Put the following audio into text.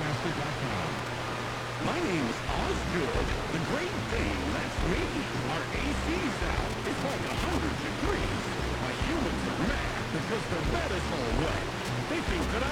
Rodecaster.com. My name's Osgood, the Great Dane, that's me. Our AC's out, it's like 100 degrees. My humans are mad because their bed is all wet. They think that